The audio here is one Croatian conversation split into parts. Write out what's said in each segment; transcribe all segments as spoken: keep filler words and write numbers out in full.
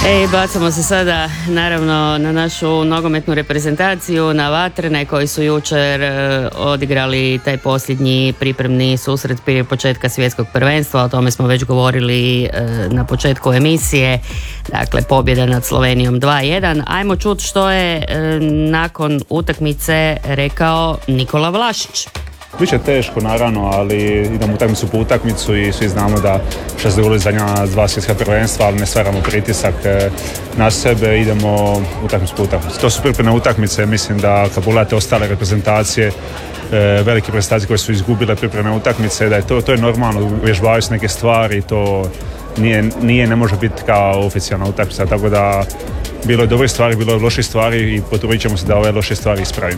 E, bacamo se sada naravno na našu nogometnu reprezentaciju, na Vatrene koji su jučer e, odigrali taj posljednji pripremni susret prije početka svjetskog prvenstva. O tome smo već govorili e, na početku emisije. Dakle, pobjeda nad Slovenijom dva jedan. Ajmo čuti što je e, nakon utakmice rekao Nikola Vlašić. Biće teško naravno, ali idemo utakmicu po utakmicu i svi znamo da što se dogodilo zadnja dva svjetska prvenstva, ali ne stvaramo pritisak na sebe, idemo utakmicu po utakmicu. To su pripremne utakmice, mislim da kad pogledate ostale reprezentacije, velike reprezentacije koje su izgubile pripremne utakmice, da je to, to je normalno, vježbavaju se neke stvari, to nije, nije, ne može biti kao oficijalna utakmica, tako da bilo je dobrih stvari, bilo je loših stvari i potrudit ćemo se da ove loše stvari ispravimo.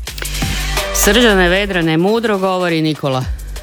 Srđane Vedrane, mudro govori Nikola.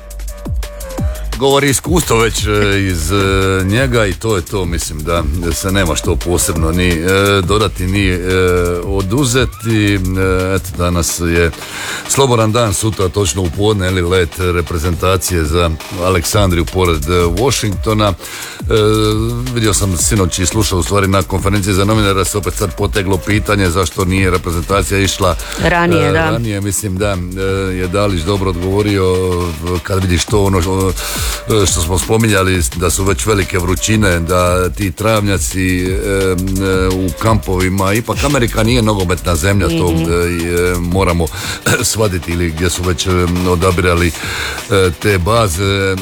Govori iskustvo već iz njega i to je to, mislim da se nema što posebno ni e, dodati ni e, oduzeti. E, eto, danas je slobodan dan, sutra točno u podne ili let reprezentacije za Aleksandriju pored Washingtona. E, vidio sam sinoć i slušao u stvari na konferenciji za novinara se opet sad poteglo pitanje zašto nije reprezentacija išla ranije, e, da. ranije. Mislim da e, je Dalić dobro odgovorio kad vidiš to ono što smo spominjali, da su već velike vrućine, da ti travnjaci e, e, u kampovima, ipak Amerika nije nogometna zemlja, to e, moramo shvatiti, ili gdje su već odabirali e, te baze e,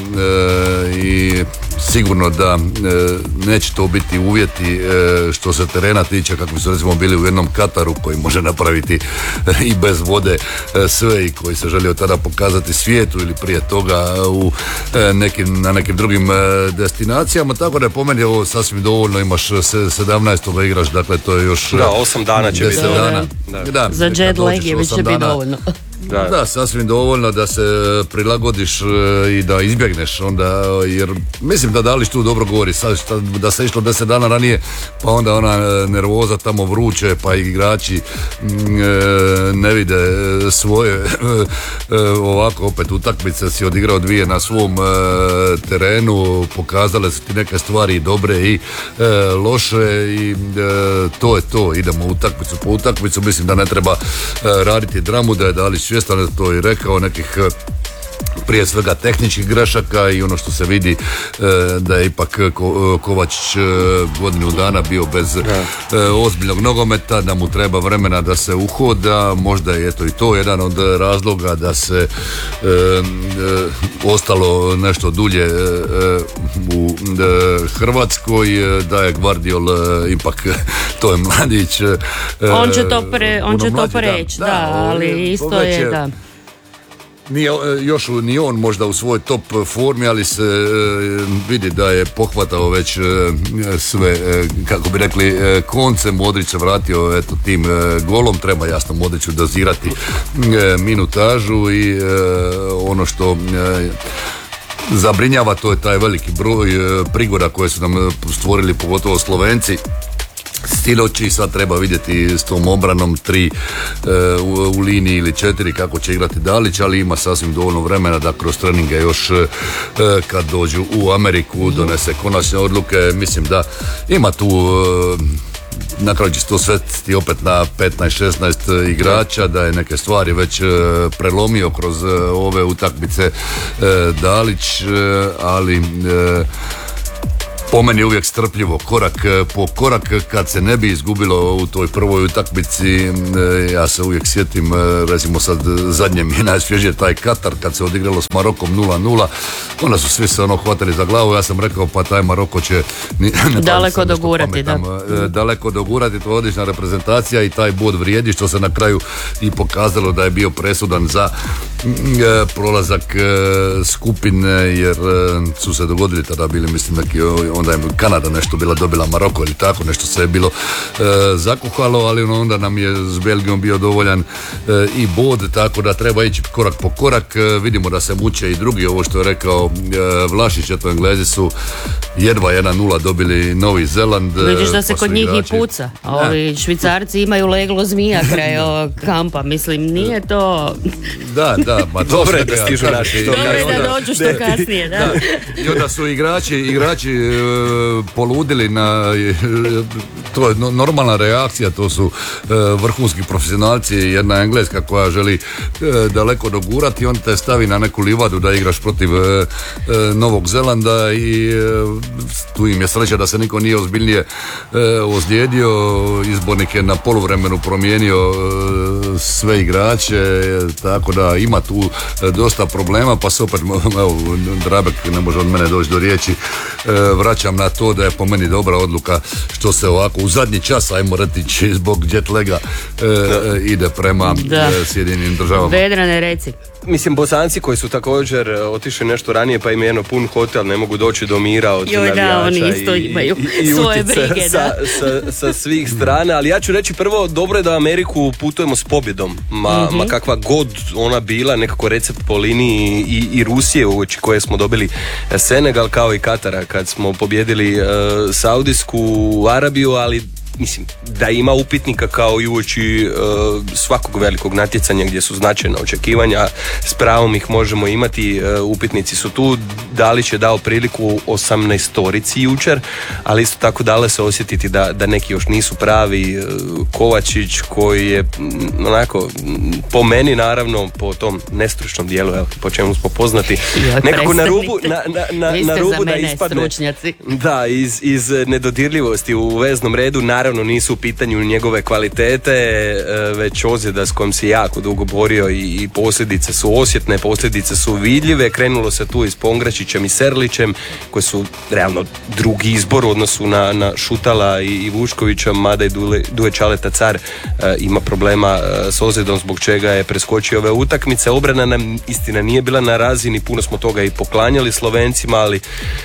i sigurno da e, neće to biti uvjeti e, što se terena tiče, kako su recimo bili u jednom Kataru koji može napraviti e, i bez vode e, sve i koji se želio tada pokazati svijetu ili prije toga u e, nekim, na nekim drugim e, destinacijama, tako da je po meni ovo sasvim dovoljno, imaš sedamnaestog igraš, dakle to je još da, osam dana će biti dana. Da. Da. Za jet lag je će biti dovoljno. Da. da, sasvim dovoljno da se prilagodiš i da izbjegneš onda, jer mislim da Dalić tu dobro govori, sad šta, da se išlo deset dana ranije, pa onda ona nervoza tamo vruće, pa igrači ne vide svoje, ovako opet utakmice si odigrao dvije na svom terenu, pokazale su ti neke stvari dobre i loše i to je to, idemo utakmicu po utakmicu, mislim da ne treba raditi dramu, da je Dalić svjestan, da to i rekao, nekih prije svega tehničkih grešaka i ono što se vidi da je ipak Kovačić godinu dana bio bez ozbiljnog nogometa, da mu treba vremena da se uhoda, možda je eto i to jedan od razloga da se e, e, ostalo nešto dulje e, u e, Hrvatskoj, da je Gvardiol e, ipak to je mladić. E, on će to, pre, on će to preći, da, da, da, ali isto je, je da. Nije još ni on možda u svojoj top formi, ali se e, vidi da je pohvatao već e, sve, e, kako bi rekli, e, konce. Modrić se vratio eto tim e, golom, treba jasno Modriću dozirati e, minutažu i e, ono što e, zabrinjava, to je taj veliki broj e, prigoda koje su nam stvorili pogotovo Slovenci. Stiloći, sad treba vidjeti s tom obranom tri e, u, u liniji ili četiri kako će igrati Dalić, ali ima sasvim dovoljno vremena da kroz treninge još e, kad dođu u Ameriku donese konačne odluke. Mislim da ima tu e, na kraju će se to svesti opet na petnaest šesnaest igrača, da je neke stvari već e, prelomio kroz e, ove utakmice e, Dalić, e, ali e, po meni uvijek strpljivo, korak po korak, kad se ne bi izgubilo u toj prvoj utakmici. Ja se uvijek sjetim, recimo sad zadnje mi je najsvježije taj Katar kad se odigralo s Marokom nula nula, onda su svi se ono hvatali za glavu, ja sam rekao pa taj Maroko će ne daleko dogurati, da. daleko dogurati, to je odlična reprezentacija i taj bod vrijedi, što se na kraju i pokazalo da je bio presudan za prolazak skupine, jer su se dogodili tada bili, mislim, neki, onda je Kanada nešto bila dobila Maroko ili tako, nešto se je bilo e, zakuhalo, ali onda nam je s Belgijom bio dovoljan e, i bod, tako da treba ići korak po korak. E, vidimo da se muče i drugi, ovo što je rekao e, Vlašić, eto Englezi su jedva jedan nula dobili Novi Zeland. Vidiš da se kod njih igrači i puca, a ovi Švicarci imaju leglo zmija kraj ovog kampa, mislim, nije to... Da, da, ma to dobro je da stižu naši. Dobro je da dođu što kasnije, da. da. I onda su igrači, igrači poludili na, to je normalna reakcija, to su vrhunski profesionalci, jedna Engleska koja želi daleko dogurati, on te stavi na neku livadu da igraš protiv Novog Zelanda i tu im je sreća da se niko nije ozbiljnije ozlijedio. Izbornik je na poluvremenu promijenio sve igrače, tako da ima tu dosta problema, pa se opet, evo, Drabek ne može od mene doći do riječi, vraćam na to da je po meni dobra odluka što se ovako u zadnji čas, ajmo reći, zbog jet laga ide prema Sjedinjenim državama. Vedrane, reci. Mislim, Bosanci koji su također otišli nešto ranije, pa im je jedno pun hotel, ne mogu doći do mira od Joj, navijača da, oni isto i, imaju i, i svoje brige, sa, da. sa, sa svih strana, ali ja ću reći prvo, dobro je da u Ameriku putujemo s pobjedom, ma, mm-hmm. ma kakva god ona bila, nekako recept po liniji i, i Rusije uoči koje smo dobili Senegal kao i Katara kad smo pobjedili uh, Saudijsku Arabiju, ali mislim da ima upitnika kao i uoči uh, svakog velikog natjecanja gdje su značajna očekivanja, s pravom ih možemo imati, uh, upitnici su tu. Dalić je dao priliku osamnaestorici jučer, ali isto tako dale se osjetiti da, da neki još nisu pravi. uh, Kovačić koji je m, onako po meni, naravno po tom nestručnom dijelu, evo, po čemu smo poznati, Joj, nekako na rubu na, na, na, Vi ste na rubu za da mene ispadne stručnjaci. da, iz, iz nedodirljivosti u veznom redu. Naravno nisu u pitanju njegove kvalitete, već ozljeda s kojom se jako dugo borio i, i posljedice su osjetne, posljedice su vidljive. Krenulo se tu i s Pongračićem i Serlićem koji su realno drugi izbor u odnosu na, na Šutala i, i Vuškovića, mada i Dule, Duje Čaleta Car e, ima problema e, s ozljedom zbog čega je preskočio ove utakmice. Obrana nam istina nije bila na razini, puno smo toga i poklanjali Slovencima, ali e,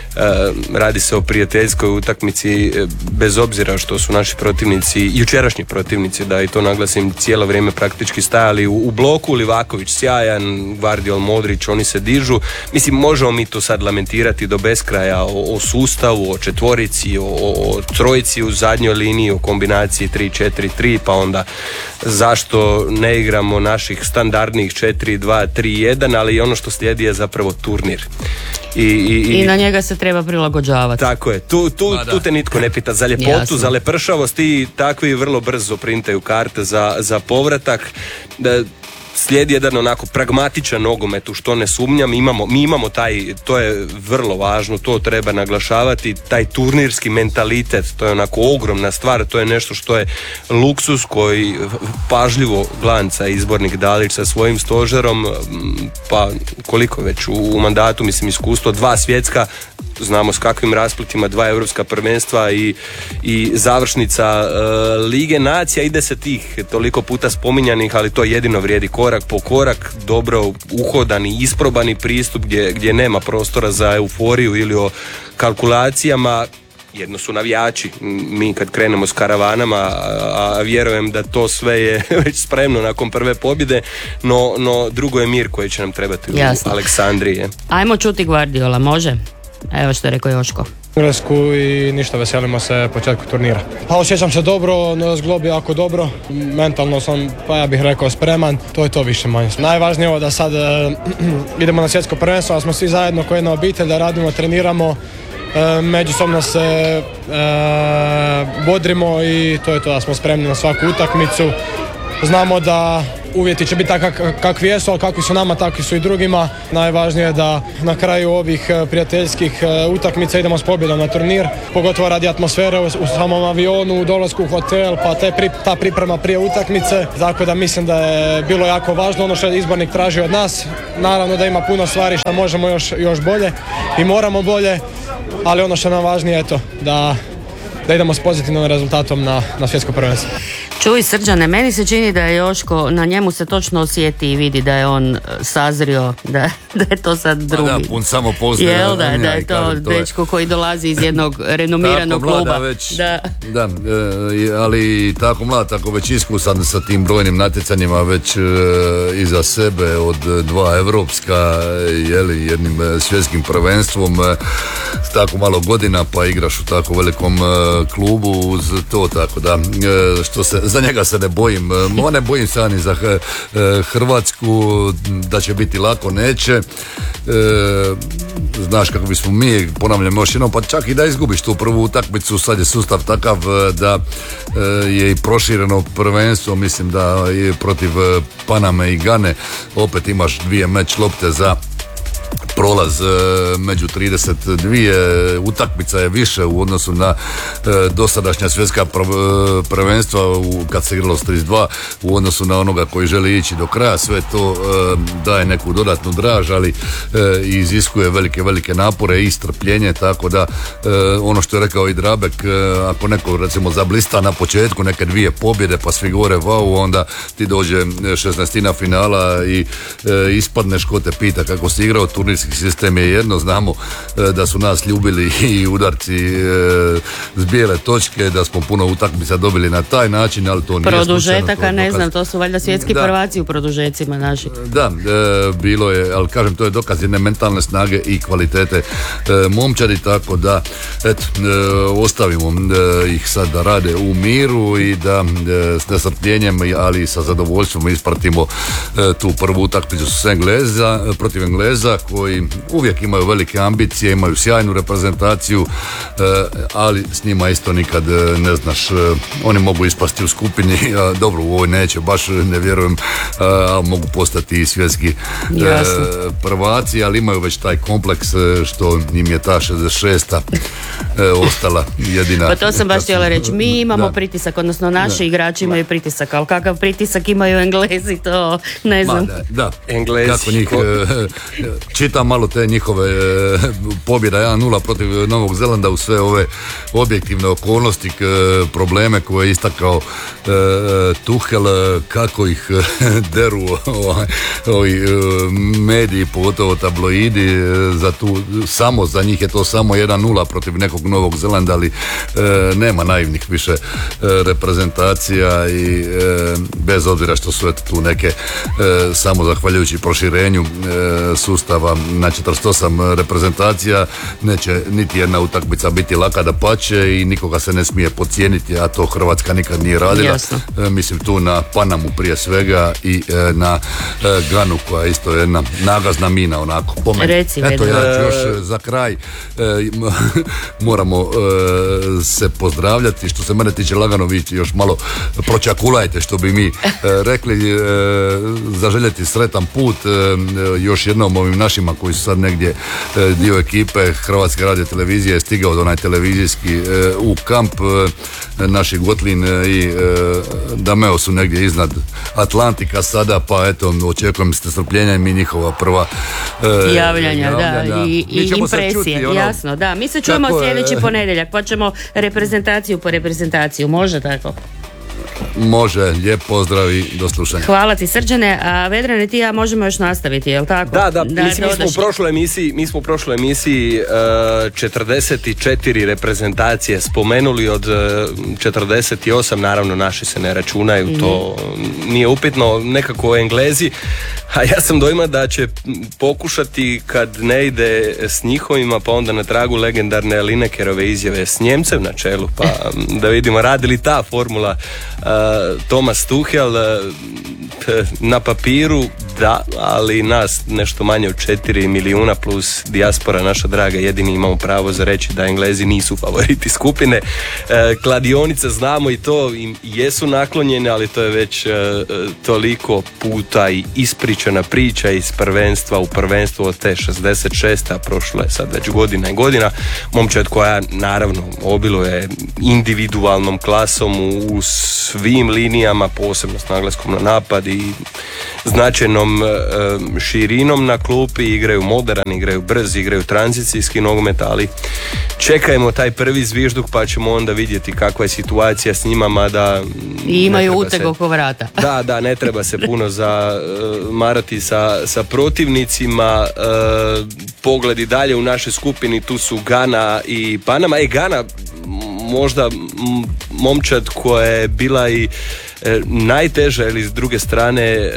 radi se o prijateljskoj utakmici, e, bez obzira što su naši protivnici, jučerašnji protivnici, da i to naglasim, cijelo vrijeme praktički stajali u, u bloku. Livaković sjajan, Gvardiol, Modrić, oni se dižu. Mislim, možemo mi to sad lamentirati do beskraja o, o sustavu, o četvorici, o, o trojici u zadnjoj liniji, o kombinaciji tri četiri tri, pa onda zašto ne igramo naših standardnih četiri dva tri jedan, ali ono što slijedi je zapravo turnir. I, i, I na njega se treba prilagođavati. Tako je, tu, tu, tu te nitko ne pita za ljepotu, Jasno. za lepršavost, i takvi vrlo brzo printaju karte za, za povratak. Da, slijedi jedan onako pragmatičan nogomet, u što ne sumnjam. Imamo, mi imamo taj, to je vrlo važno, to treba naglašavati, taj turnirski mentalitet, to je onako ogromna stvar, to je nešto što je luksus koji pažljivo glanca izbornik Dalić sa svojim stožerom, pa koliko već u, u mandatu, mislim, iskustvo, dva svjetska, znamo s kakvim rasplitima, dva europska prvenstva i, i završnica uh, Lige nacija. Ide se tih toliko puta spominjanih, ali to jedino vrijedi korak po korak, dobro uhodani, isprobani pristup gdje, gdje nema prostora za euforiju ili o kalkulacijama. Jedno su navijači, mi kad krenemo s karavanama, a, a vjerujem da to sve je već spremno nakon prve pobjede, no, no drugo je mir koji će nam trebati Jasno. u Aleksandriji. Ajmo čuti Gvardiola, može? Evo što je rekao Joško. Englesku i ništa, veselimo se početku turnira. Pa osjećam se dobro, no zglob jako dobro, mentalno sam, pa ja bih rekao, spreman, to je to više manje. Najvažnije je ovo da sad e, idemo na svjetsko prvenstvo, da smo svi zajedno kao jedna obitelj, da radimo, treniramo, e, međusobno se e, bodrimo i to je to, da smo spremni na svaku utakmicu. Znamo da uvjeti će biti takvi kakvi jesu, ali kakvi su nama, takvi su i drugima. Najvažnije je da na kraju ovih prijateljskih utakmica idemo s pobjedom na turnir, pogotovo radi atmosfere u samom avionu, u dolasku u hotel, pa te, ta priprema prije utakmice. Tako da mislim da je bilo jako važno ono što je izbornik tražio od nas. Naravno da ima puno stvari što možemo još, još bolje i moramo bolje, ali ono što nam važnije je to da, da idemo s pozitivnim rezultatom na, na svjetsko prvenstvo. Čuj Srđane, meni se čini da je Joško, na njemu se točno osjeti i vidi da je on sazrio, da, da je to sad drugi. Da, pun samo poznaje. Jel da, da je to dečko koji dolazi iz jednog renomiranog tako, kluba. Već, da, da e, ali tako mlad, tako već iskusan sa tim brojnim natjecanjima već e, iza sebe od dva evropska, jeli, jednim svjetskim prvenstvom, e, s tako malo godina, pa igraš u tako velikom e, klubu uz to, tako da, e, što se za njega se ne bojim. Ma ne bojim se ani za Hrvatsku da će biti lako, neće. E, znaš kako bismo mi, ponavljam još jednom, pa čak i da izgubiš tu prvu utakmicu, sad je sustav takav da e, je i prošireno prvenstvo, mislim da je protiv Paname i Gane opet imaš dvije meč lopte za prolaz među trideset dvije utakmica je više u odnosu na e, dosadašnja svjetska prvenstva u, kad se igralo s trideset dva u odnosu na onoga koji želi ići do kraja. Sve to e, daje neku dodatnu draž, ali e, iziskuje velike, velike napore i strpljenje, tako da e, ono što je rekao i Drabek, e, ako neko recimo zablista na početku neke dvije pobjede pa svi govore wow, onda ti dođe šesnaestina finala i e, ispadneš ko te pita kako si igrao. Turnirski sistem je jedno, znamo e, da su nas ljubili i udarci e, s bijele točke, da smo puno utakmica dobili na taj način, ali to nije produžetaka, ne znam, to su valjda svjetski da. prvaci u produžecima naši. Da, e, bilo je, ali kažem, to je dokaz jedne mentalne snage i kvalitete e, momčadi, tako da eto, e, ostavimo e, ih sad da rade u miru i da e, s nestrpljenjem, ali i sa zadovoljstvom ispratimo e, tu prvu utakmicu s Engleza, protiv Engleza, koji uvijek imaju velike ambicije, imaju sjajnu reprezentaciju, ali s njima isto nikad ne znaš, oni mogu ispasti u skupini, dobro u ovoj neće, baš ne vjerujem, ali mogu postati i svjetski Jasne. prvaci, ali imaju već taj kompleks što im je ta šezdeset šesta ostala jedina. Pa to sam baš htjela reći, mi imamo da. pritisak, odnosno naši da. igrači imaju pritisak, ali kakav pritisak imaju Englezi, to ne znam. Ma, da, da. Englezi. Kako njih, ko... čitam malo te njihove e, pobjeda jedan nula protiv Novog Zelanda u sve ove objektivne okolnosti, k, probleme koje je istakao e, Tuchel, kako ih deru ovaj, ovi mediji, pogotovo tabloidi, za tu, samo za njih je to samo jedan nula protiv nekog Novog Zelanda, ali e, nema naivnih više e, reprezentacija i e, bez obzira što su eto tu neke e, samo zahvaljujući proširenju e, sustava na četrdeset osam reprezentacija neće niti jedna utakmica biti laka, da pače i nikoga se ne smije podcijeniti, a to Hrvatska nikad nije radila. E, mislim tu na Panamu prije svega i e, na e, Ganu koja je isto jedna nagazna mina onako po meni. Reci, Eto ja ću još za kraj e, moramo e, se pozdravljati, što se mene tiče lagano, vi još malo pročakulajte što bi mi e, rekli, e, zaželjeti sretan put e, još jednom ovim našima koji su sad negdje e, dio ekipe Hrvatske radiotelevizije je stigao do onaj televizijski e, u kamp, e, naši Gotlin i e, Dameo su negdje iznad Atlantika sada, pa eto očekujem s nestrpljenjem i njihova prva e, javljanja, javljanja, da, i, i impresije, čuti, ono, jasno, da, mi se čujemo sljedeći je, ponedjeljak, pa ćemo reprezentaciju po reprezentaciju, može tako? Može, lijep pozdrav i do slušanja. Hvala ti Srđane, a Vedrane ti ja možemo još nastaviti, jel tako? Da, da, da mislim, mi smo u prošloj emisiji, mi smo u prošloj emisiji uh, četrdeset četiri reprezentacije spomenuli od uh, četrdeset osam, naravno naši se ne računaju, mm. to nije upitno, nekako Englezi, a ja sam dojma da će pokušati kad ne ide s njihovima, pa onda na tragu legendarne Linekerove izjave s Njemcem na čelu, pa da vidimo radi li ta formula uh, Thomas Tuchel, uh, na papiru da, ali nas nešto manje od četiri milijuna plus dijaspora naša draga, jedini imamo pravo za reći da Englezi nisu favoriti skupine. E, kladionica, znamo i to, im jesu naklonjene, ali to je već e, toliko puta i ispričana priča iz prvenstva u prvenstvo od te šezdeset šeste, a prošlo je sad već godina i godina. Momčad koja naravno obiluje individualnom klasom u, u svim linijama, posebno s naglaskom na napad i značajnom e, širinom na klupi, igraju modern, igraju brz, igraju tranzicijski nogomet, ali čekajmo taj prvi zvižduk pa ćemo onda vidjeti kakva je situacija s njima, mada i imaju uteg oko vrata. Da, da, ne treba se puno za uh, marati sa, sa protivnicima. Uh, pogledi dalje u našoj skupini, tu su Gana i Panama. E, Gana možda momčad koja je bila i e, najteža, ili s druge strane